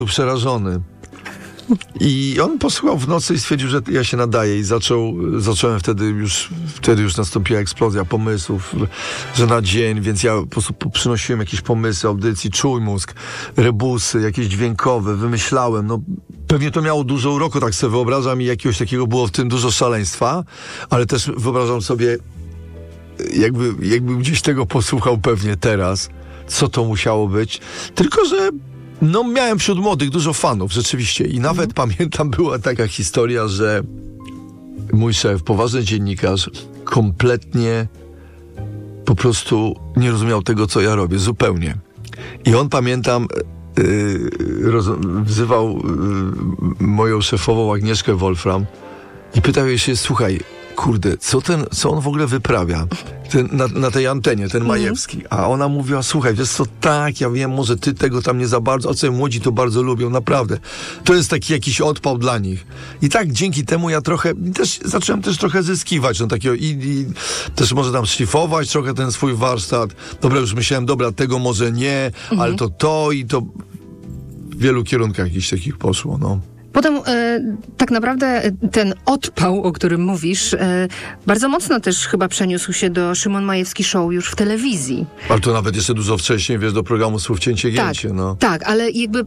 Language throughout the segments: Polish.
przerażony. I on posłuchał w nocy i stwierdził, że ja się nadaję i zacząłem wtedy już nastąpiła eksplozja pomysłów, że na dzień, więc ja po prostu przynosiłem jakieś pomysły, audycji, czuj mózg, rebusy, jakieś dźwiękowe, wymyślałem, no pewnie to miało dużo uroku, tak sobie wyobrażam i jakiegoś takiego było w tym dużo szaleństwa, ale też wyobrażam sobie, jakbym gdzieś tego posłuchał pewnie teraz, co to musiało być, tylko że no miałem wśród młodych dużo fanów, rzeczywiście. I nawet pamiętam, była taka historia, że mój szef, poważny dziennikarz, kompletnie po prostu nie rozumiał tego, co ja robię, zupełnie. I on, pamiętam, wzywał moją szefową Agnieszkę Wolfram i pytał jej się, słuchaj, kurde, co on w ogóle wyprawia na tej antenie, ten Majewski. A ona mówiła, słuchaj, wiesz co, tak, ja wiem, może ty tego tam nie za bardzo, a co młodzi to bardzo lubią, naprawdę. To jest taki jakiś odpał dla nich. I tak dzięki temu ja zacząłem trochę zyskiwać, no takiego i też może tam szlifować trochę ten swój warsztat. Dobra, już myślałem, tego może nie, ale to i to w wielu kierunkach jakichś takich poszło, no. Potem tak naprawdę ten odpał, o którym mówisz, bardzo mocno też chyba przeniósł się do Szymon Majewski Show już w telewizji. Ale to nawet jeszcze dużo wcześniej, wiesz, do programu Słów Cięcie Gięcie, tak, no. Tak, ale jakby...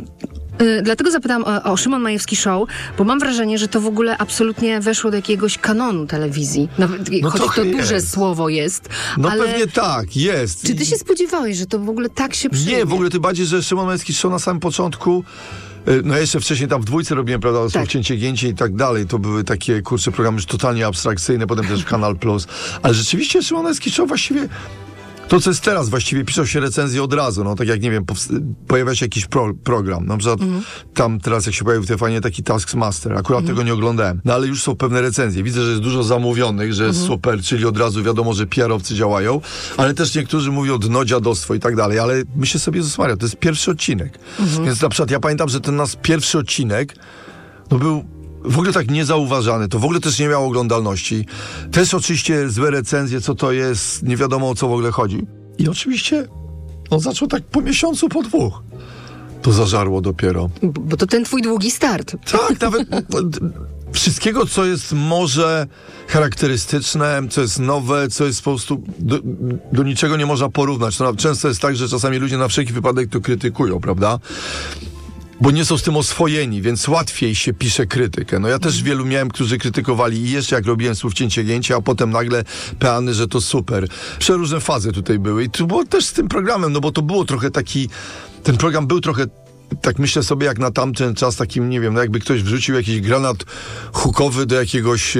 Dlatego zapytałam o Szymon Majewski Show, bo mam wrażenie, że to w ogóle absolutnie weszło do jakiegoś kanonu telewizji. Nawet, no choć to duże słowo jest. No ale pewnie tak, jest. Czy ty się spodziewałeś, że to w ogóle tak się przyjmie? Nie, w ogóle tym bardziej, że Szymon Majewski Show na samym początku, no ja jeszcze wcześniej tam w Dwójce robiłem, prawda, Słów Cięcie Gięcie i tak dalej. To były takie, programy już totalnie abstrakcyjne, potem też Kanal Plus. Ale rzeczywiście Szymon Majewski Show właściwie... To, co jest teraz, właściwie piszą się recenzje od razu, no tak jak, nie wiem, pojawia się jakiś program, na przykład tam teraz jak się pojawił w TVN taki Taskmaster, akurat tego nie oglądałem, no ale już są pewne recenzje, widzę, że jest dużo zamówionych, że jest super, czyli od razu wiadomo, że PR-owcy działają, ale też niektórzy mówią dno, dziadostwo i tak dalej, ale myślę sobie, Jezus Maria, to jest pierwszy odcinek, więc na przykład ja pamiętam, że ten nasz pierwszy odcinek, no był w ogóle tak niezauważany, to w ogóle też nie miało oglądalności. Też oczywiście złe recenzje, co to jest, nie wiadomo o co w ogóle chodzi. I oczywiście on zaczął tak po miesiącu, po 2. To zażarło dopiero. Bo to ten twój długi start. Tak, nawet wszystkiego, co jest może charakterystyczne, co jest nowe, co jest po prostu do niczego nie można porównać. No, często jest tak, że czasami ludzie na wszelki wypadek to krytykują, prawda? Bo nie są z tym oswojeni, więc łatwiej się pisze krytykę. No ja też wielu miałem, którzy krytykowali i jeszcze jak robiłem Słów Cięcie Gięcie, a potem nagle peany, że to super. Przeróżne fazy tutaj były i to było też z tym programem, no bo to było trochę taki, ten program był trochę, tak myślę sobie, jak na tamten czas takim, nie wiem, no jakby ktoś wrzucił jakiś granat hukowy do jakiegoś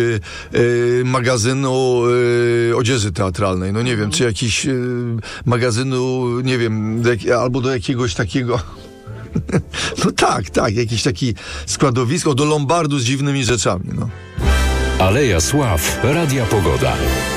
magazynu odzieży teatralnej, no nie wiem, czy jakiś magazynu, nie wiem, albo do jakiegoś takiego... No tak, jakiś taki składowisko do lombardu z dziwnymi rzeczami, no. Aleja Sław, Radia Pogoda.